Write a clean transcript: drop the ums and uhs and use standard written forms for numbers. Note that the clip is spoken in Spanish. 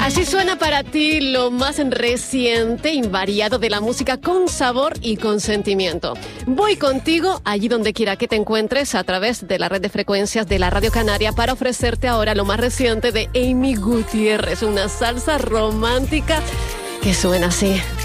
Así suena para ti lo más reciente, invariado de la música con sabor y con sentimiento. Voy contigo allí donde quiera que te encuentres a través de la red de frecuencias de la Radio Canaria para ofrecerte ahora lo más reciente de Amy Gutiérrez, una salsa romántica que suena así.